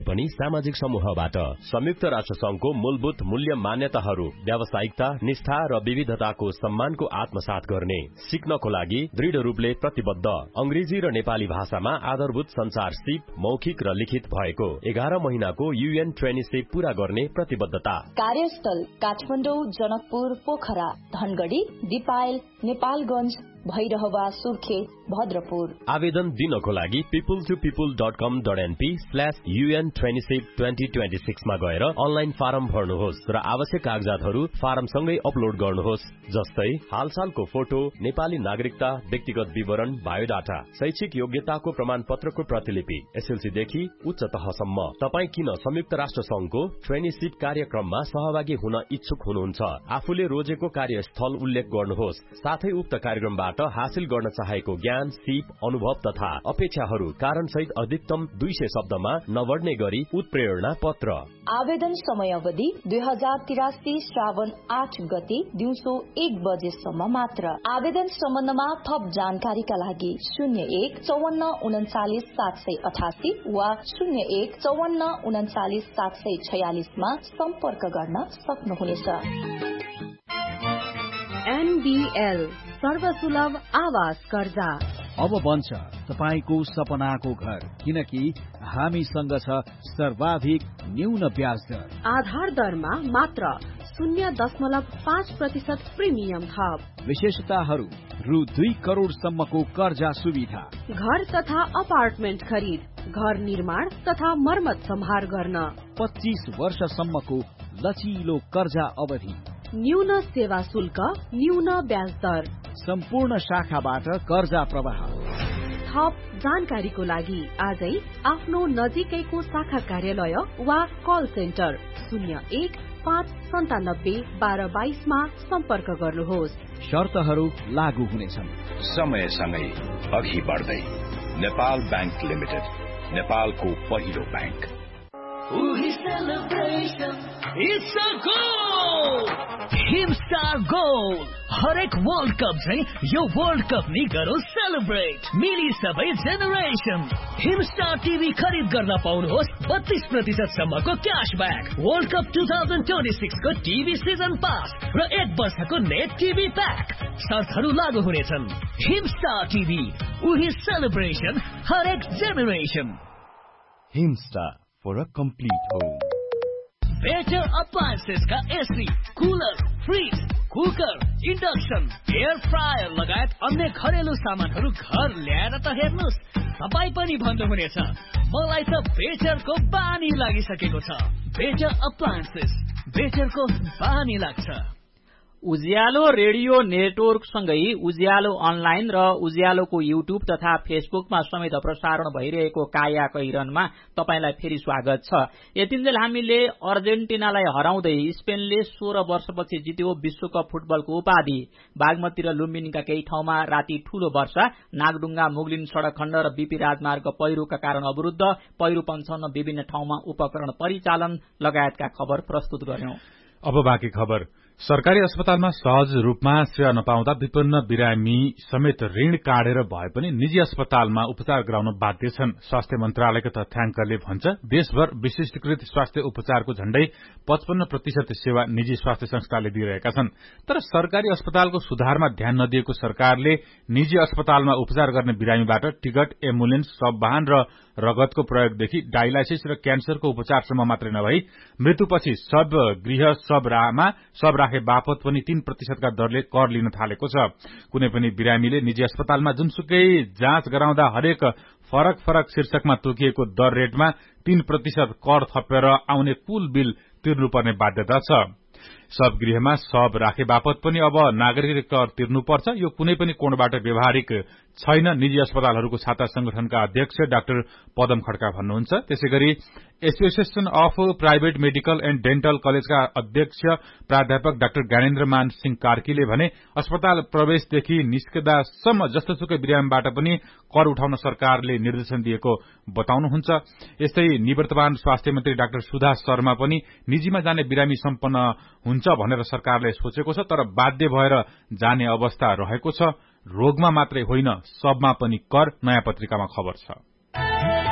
पनि सामाजिक समूहबाट। संयुक्त राष्ट्र संघको मूलभूत मूल्य मान्यताहरू व्यावसायिकता, निष्ठा र विविधताको सम्मानको आत्मसात गर्ने, सिक्नको लागि दृढ रूपले प्रतिबद्ध। अंग्रेजी र नेपाली भाषामा आधारभूत संचार सिप मौखिक र लिखित भएको 11 महिनाको UN ट्रेनिसिप पूरा गर्ने प्रतिबद्धता। कार्यस्थल काठमाडौँ, जनकपुर, पोखरा, धनगढ़ी, दिपायल, नेपालगंज, भैरहवा, सुर्खेत, भद्रपुर। आवेदन दिनको लागि people2people.com.np/UN ट्रेनिसिप 2026 मा गएर अनलाइन फारम भर्नुहोस् र आवश्यक कागजातहरू फारमसँगै अपलोड गर्नुहोस्, जस्तै हालसालको फोटो, नेपाली नागरिकता, व्यक्तिगत विवरण, बायोडाटा, शैक्षिक योग्यताको प्रमाणपत्रको प्रतिलिपि, SLC देखि उच्च तहसम्म। तपाई किन संयुक्त राष्ट्र संघको ट्रेनिसिप कार्यक्रममा सहभागी हुन इच्छुक हुनुहुन्छ? आफूले रोजेको कार्यस्थल उल्लेख गर्नुहोस्, साथै उक्त कार्यक्रमबाट हासिल गर्न चाहेको ज्ञान, सिप, अनुभव तथा अपेक्षाहरू कारणसहित अधिकतम 200 शब्दमा नबढ्ने गरी उत्प्रेरणा पत्र। आवेदन समयावधि 2083 श्रावण 8 गते दिउँसो 1 बजेसम्म मात्र। आवेदन सम्बन्धमा थप जानकारीका लागि 01 54 39 788 वा 01 54 39 746 मा सम्पर्क गर्न सक्नुहुनेछ। NBL सर्वसुलभ आवास कर्जा अब बन्छ तपाईको सपनाको घर, किनकि हामीसँग छ सर्वाधिक न्यून ब्याज दर। आधार दरमा मात्र 0.5% प्रिमियम थप। विशेषताहरू रु 2 करोड़ सम्मको कर्जा सुविधा, घर तथा अपार्टमेन्ट खरिद, घर निर्माण तथा मर्मत सम्हार गर्न, 25 वर्षसम्मको लचिलो कर्जा अवधि, न्यून सेवा शुल्क, न्यून ब्याज दर, सम्पूर्ण शाखाबाट कर्जा प्रवाह। थप जानकारीको लागि आजै आफ्नो नजिकैको शाखा कार्यालय वा कल सेन्टर 01 597 1222 मा सम्पर्क गर्नुहोस्। शर्तहरू लागू हुनेछन्। समयसँगै अघि बढ्दै नेपाल बैंक लिमिटेड, नेपालको पहिलो bank. It's a goal! Himstar Goal! हरेक वर्ल्ड कप चाहिँ यो वर्ल्ड कप नि गरौ सेलिब्रेट। मिली सबै जेनेरेसन। हिमस्टार टिभी खरिद गर्न पाउनुहोस् 32% सम्मको क्याशब्याक, वर्ल्ड कप 2026 को टिभी सिजन पास र 1 वर्षको नेट टिभी प्याक। शर्तहरू लागू हुनेछन्। हिमस्टार टिभी, उही सेलिब्रेसन, हरेक generation. Himstar for a complete home. Better appliances का AC, cooler, fridge, cooker, induction, air fryer लगायत अन्य घरेलु सामानहरू घर ल्याएर त हेर्नुस्, तपाई पनि भन्नुहुनेछ मलाई त बेटरको बानी लागिसकेको छ। बेटर अप्लायन्सेस, बेटरको बानी लाग्छ। उज्यालो रेडियो नेटवर्क सँगै उज्यालो अनलाइन र उज्यालोको युट्युब तथा फेसबुकमा समेत प्रसारण भइरहेको काया कैरनमा तपाईलाई फेरि स्वागत छ। यतिन्जेल हामीले अर्जेन्टिनालाई हराउँदै स्पेनले 16 वर्षपछि जित्यो विश्वकप फुटबलको उपाधि। बागमती र लुम्बिनीका केही ठाउँमा राति ठूलो वर्षा, नागडुङ्गा मुगलिन सड़क खण्ड र बीपी राजमार्ग पहिरोका कारण अवरुद्ध, पहिरो पञ्चाउन विभिन्न ठाउँमा उपकरण परिचालन लगायतका खबर प्रस्तुत गर्यौं। अब बाँकी खबर। सरकारी अस्पतालमा सहज रूपमा सेवा नपाउँदा विपन्न बिरामी समेत ऋण काटेर भए पनि निजी अस्पतालमा उपचार गराउन बाध्य छन्। स्वास्थ्य मन्त्रालयको तथ्याङ्कले भन्छ देशभर विशिष्टकृत स्वास्थ्य उपचारको झण्डै 55% सेवा निजी स्वास्थ्य संस्थाले दिइरहेका छन्। तर सरकारी अस्पतालको सुधारमा ध्यान नदिएको सरकारले निजी अस्पतालमा उपचार गर्ने बिरामीबाट टिकट, एम्बुलेन्स, सब वाहन र रगतको प्रयोगदेखि डायलाइसिस र क्यान्सरको उपचारसम्म मात्रै नभई मृत्युपछि सब गृह सब राखे बापत पनि 3% का दरले कर लिन थालेको छ। कुनै पनि बिरामीले निजी अस्पतालमा जुनसुकै जाँच गराउँदा हरेक फरक शीर्षकमा तोकिएको दर रेटमा 3% कर थपेर आउने कुल बिल तिर्नुपर्ने बाध्यता छ। सब गृहमा सब राखे बापत पनि अब नागरिक कर तिर्नुपर्छ। यो कुनै पनि कोणबाट व्यवहारिक छैन, निजी अस्पतालहरूको छाता संगठनका अध्यक्ष डाक्टर पदम खड्का भन्नुहुन्छ। त्यसैगरी association of private medical and dental कलेजका अध्यक्ष प्राध्यापक डाक्टर ज्ञानेन्द्रमान सिंह कार्कीले भने अस्पताल प्रवेशदेखि निस्कदासम्म जस्तोसुकै बिरामीबाट पनि कर उठाउन सरकारले निर्देशन दिएको बताउनुहुन्छ। यस्तै निवर्तमान स्वास्थ्य मन्त्री डाक्टर सुधा शर्मा पनि निजीमा जाने बिरामी सम्पन्न हुन्छ भनेर सरकारले सोचेको छ, तर बाध्य भएर जाने अवस्था रहेको छ। रोगमा मात्रै होइन सबमा पनि कर, नयाँ पत्रिकामा खबर छ।